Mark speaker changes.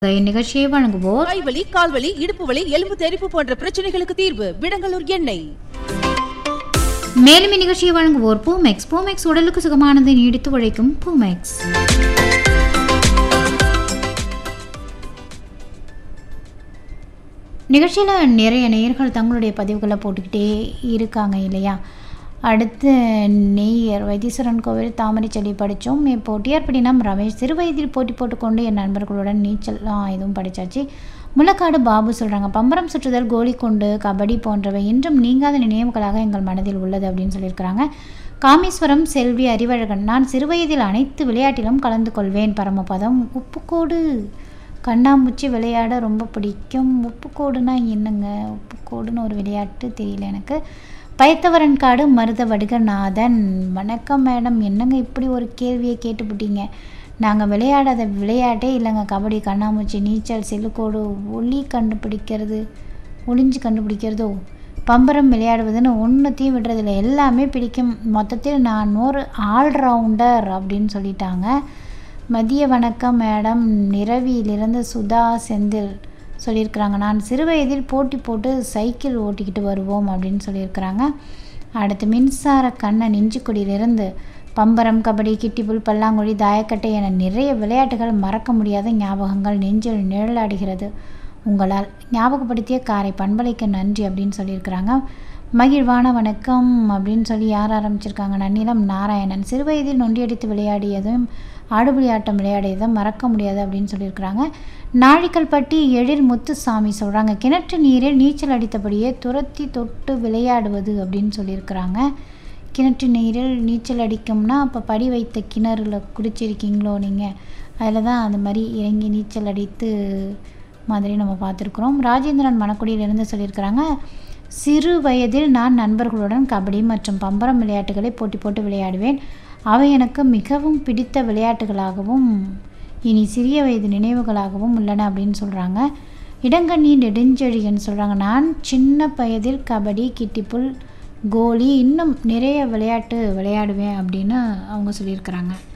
Speaker 1: இந்நிகழ்ச்சியை வழங்குவோர்
Speaker 2: கைவலி, கால்வலி, இடுப்பு வலி, எலும்பு தெறிப்பு போன்ற பிரச்சனைகளுக்கு தீர்வு விடங்கலூர் எண்ணெய்.
Speaker 1: மேலும் இந்நிகழ்ச்சியை வழங்குவோர் பூமெக்ஸ். பூமெக்ஸ் உடலுக்கு சுகமானதை நீடித்து உழைக்கும் பூமெக்ஸ். நிகழ்ச்சியில் நிறைய நேயர்கள் தங்களுடைய பதிவுகளை போட்டுக்கிட்டே இருக்காங்க இல்லையா? அடுத்து நேயர் வைத்தீஸ்வரன் கோவில் தாமரைச்செடி படித்தோம். இப்போ டிஆர்படினம் ரமேஷ் சிறு வயதில் போட்டி போட்டுக்கொண்டு என் நண்பர்களுடன் நீச்சல் இதுவும் படித்தாச்சு. முள்ளக்காடு பாபு சொல்கிறாங்க, பம்பரம் சுற்றுதல், கோலி கொண்டு, கபடி போன்றவை இன்றும் நீங்காத நினைவுகளாக எங்கள் மனதில் உள்ளது அப்படின்னு சொல்லியிருக்கிறாங்க. காமேஸ்வரம் செல்வி அறிவழகன், நான் சிறுவயதில் அனைத்து விளையாட்டிலும் கலந்து கொள்வேன். பரமபதம் உப்புக்கோடு, கண்ணாம்பூச்சி விளையாட ரொம்ப பிடிக்கும். உப்புக்கோடுனா என்னங்க? உப்புக்கோடுன்னு ஒரு விளையாட்டு தெரியல எனக்கு. பயத்தவரன் காடு மருத வடுகநாதன், வணக்கம் மேடம். என்னங்க இப்படி ஒரு கேள்வியை கேட்டுவிட்டீங்க? நாங்கள் விளையாடாத விளையாட்டே இல்லைங்க. கபடி, கண்ணாமூச்சி, நீச்சல், செல்லுக்கோடு, ஒளிஞ்சு கண்டுபிடிக்கிறதோ, பம்பரம் விளையாடுவதுன்னு ஒன்றுத்தையும் விடுறதில்ல, எல்லாமே பிடிக்கும். மொத்தத்தில் நான் ஒரு ஆல்ரவுண்டர் அப்படின்னு சொல்லிட்டாங்க. மதிய வணக்கம் மேடம். நிரவியிலிருந்து சுதா செந்தில் சொல்லியிருக்கிறாங்க, நான் சிறுவயதில் போட்டி போட்டு சைக்கிள் ஓட்டிக்கிட்டு வருவோம் அப்படின்னு சொல்லியிருக்கிறாங்க. அடுத்து மின்சார கண்ணன் இஞ்சிக்குடியிலிருந்து, பம்பரம், கபடி, கிட்டிப்புல், பல்லாங்குழி, தாயக்கட்டை என நிறைய விளையாட்டுகள் மறக்க முடியாத ஞாபகங்கள் நெஞ்சில் நிழலாடுகிறது. உங்களால் ஞாபகப்படுத்திய காரை பண்பலைக்கு நன்றி அப்படின்னு சொல்லியிருக்கிறாங்க. மகிழ்வான வணக்கம் அப்படின்னு சொல்லி யார் ஆரம்பிச்சிருக்காங்க? நன்னிலம் நாராயணன், சிறுவயதில் நொண்டியடித்து விளையாடியதும் ஆடுபுலி ஆட்டம் விளையாடியதும் மறக்க முடியாது அப்படின்னு சொல்லியிருக்கிறாங்க. நாழிக்கல்பட்டி எழில் முத்துசாமி சொல்கிறாங்க, கிணற்று நீரில் நீச்சல் அடித்தபடியே துரத்தி தொட்டு விளையாடுவது அப்படின்னு சொல்லியிருக்கிறாங்க. கிணற்று நீரில் நீச்சல் அடிக்கும்னா அப்போ படி வைத்த கிணறுல குடிச்சிருக்கீங்களோ நீங்கள்? அதில் தான் அந்த மாதிரி இறங்கி நீச்சல் அடித்து மாதிரி நம்ம பார்த்துருக்குறோம். ராஜேந்திரன் மணக்குடியிலிருந்து சொல்லியிருக்கிறாங்க, சிறு வயதில் நான் நண்பர்களுடன் கபடி மற்றும் பம்பரம் விளையாட்டுகளை போட்டி போட்டு விளையாடுவேன். அவை எனக்கு மிகவும் பிடித்த விளையாட்டுகளாகவும் இனி சிறிய வயது நினைவுகளாகவும் உள்ளன அப்படின்னு சொல்கிறாங்க. இடங்கண்ணி நெடுஞ்செழியன் சொல்கிறாங்க, நான் சின்ன வயதில் கபடி, கிட்டிப்புல், கோலி இன்னும் நிறைய விளையாட்டு விளையாடுவேன் அப்படின்னு அவங்க சொல்லியிருக்கிறாங்க.